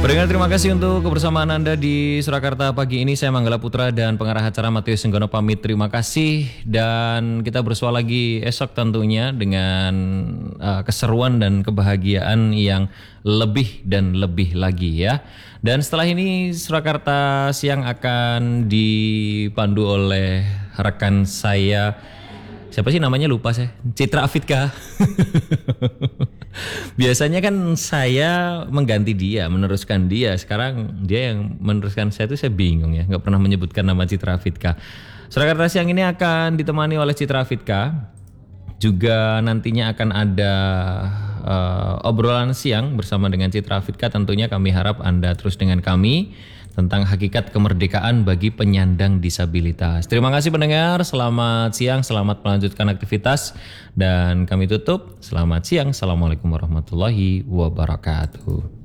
Pendengar, terima kasih untuk kebersamaan Anda di Surakarta pagi ini. Saya Manggala Putra dan pengarah acara Matius Senggono pamit. Terima kasih dan kita bersua lagi esok tentunya dengan keseruan dan kebahagiaan yang lebih dan lebih lagi ya. Dan setelah ini Surakarta siang akan dipandu oleh rekan saya. Siapa sih namanya, lupa saya. Citra Afitka. Biasanya kan saya mengganti dia, meneruskan dia. Sekarang dia yang meneruskan saya, itu saya bingung ya. Nggak pernah menyebutkan nama Citra Afitka. Surakarta siang ini akan ditemani oleh Citra Afitka. Juga nantinya akan ada obrolan siang bersama dengan Citra Afitka. Tentunya kami harap Anda terus dengan kami tentang hakikat kemerdekaan bagi penyandang disabilitas. Terima kasih pendengar, selamat siang, selamat melanjutkan aktivitas. Dan kami tutup, selamat siang, Assalamualaikum warahmatullahi wabarakatuh.